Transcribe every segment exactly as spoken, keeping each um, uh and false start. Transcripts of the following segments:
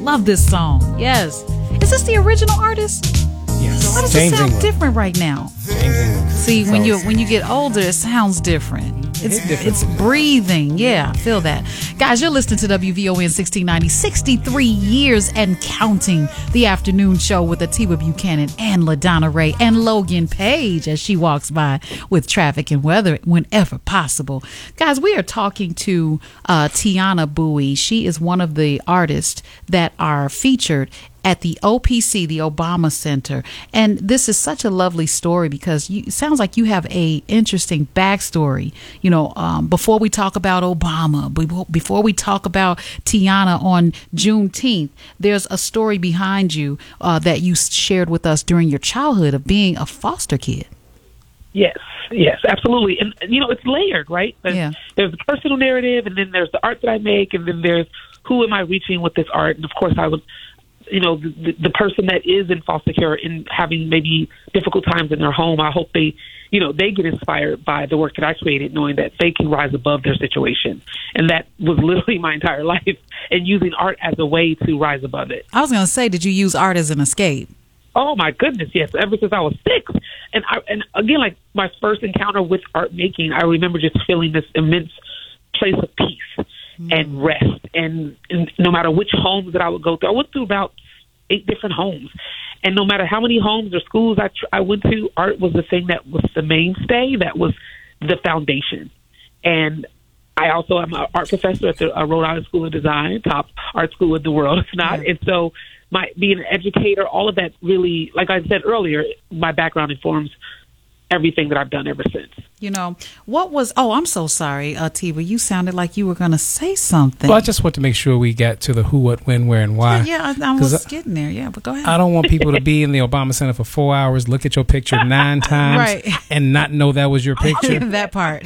love this song. Yes. Is this the original artist? Yes. Why does James it sound Ingram. different right now? James Ingram. See, when So- you when you get older, it sounds different. It's It's different. it's breathing. Yeah, I feel that. Guys, you're listening to W V O N sixteen ninety, sixty-three years and counting. The afternoon show with Atiba Buchanan and LaDonna Ray and Logan Page as she walks by with traffic and weather whenever possible. Guys, we are talking to uh, Tiana Bowie. She is one of the artists that are featured at the O P C, the Obama Center. And this is such a lovely story because you, it sounds like you have a interesting backstory. You know, um, before we talk about Obama, before, before we talk about Tiana on Juneteenth, there's a story behind you uh, that you shared with us during your childhood of being a foster kid. Yes, yes, absolutely. And, you know, it's layered, right? There's, Yeah. there's the personal narrative, and then there's the art that I make, and then there's who am I reaching with this art? And, of course, I was, you know, the, the person that is in foster care and having maybe difficult times in their home. I hope they, you know, they get inspired by the work that I created, knowing that they can rise above their situation. And that was literally my entire life, and using art as a way to rise above it. I was going to say, did you use art as an escape? Oh my goodness, yes. Ever since I was six, and I, and again, like my first encounter with art making, I remember just feeling this immense place of peace mm. and rest. And, and no matter which homes that I would go through, I went through about eight different homes, and no matter how many homes or schools I tr- I went to, art was the thing that was the mainstay, that was the foundation. And I also am an art professor at the uh, Rhode Island School of Design, top art school in the world. It's not, yeah. And so. My being an educator, all of that really, like I said earlier, my background informs everything that I've done ever since. You know, what was, oh, I'm so sorry, uh, Tiva, you sounded like you were going to say something. Well, I just want to make sure we got to the who, what, when, where, and why. Yeah, yeah I, I was getting there, yeah, but go ahead. I don't want people to be in the Obama Center for four hours, look at your picture nine times, right. and not know that was your picture. That part.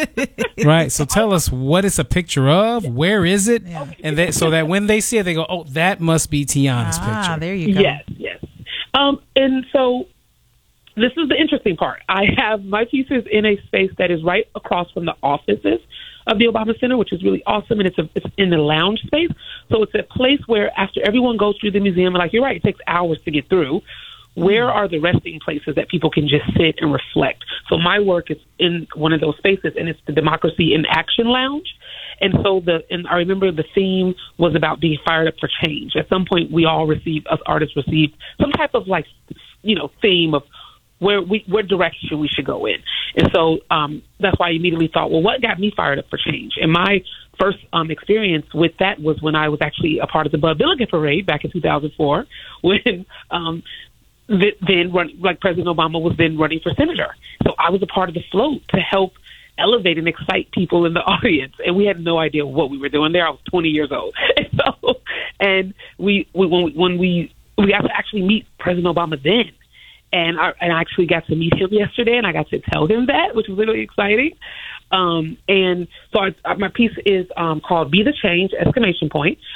Right, so tell us what it's a picture of, where is it, yeah. and they, so that when they see it, they go, oh, that must be Tiana's ah, picture. There you go. Yes, yes. Um, and so this is the interesting part. I have my pieces in a space that is right across from the offices of the Obama Center, which is really awesome, and it's, a, it's in the lounge space. So it's a place where after everyone goes through the museum, like you're right, it takes hours to get through, where are the resting places that people can just sit and reflect? So my work is in one of those spaces, and it's the Democracy in Action Lounge. And so the and I remember the theme was about being fired up for change. At some point, we all received, us artists received some type of like, you know, theme of where we, what direction we should go in. And so um, that's why I immediately thought, well, what got me fired up for change? And my first um, experience with that was when I was actually a part of the Bud Billiken Parade back in two thousand four, when um, the, then run, like President Obama was then running for senator. So I was a part of the float to help elevate and excite people in the audience, and we had no idea what we were doing there. I was twenty years old, and so and we, we when we, when we we got to actually meet President Obama then. And I, and I actually got to meet him yesterday, and I got to tell him that, which was really exciting. Um, and so I, my piece is um, called "Be the Change!" Exclamation point.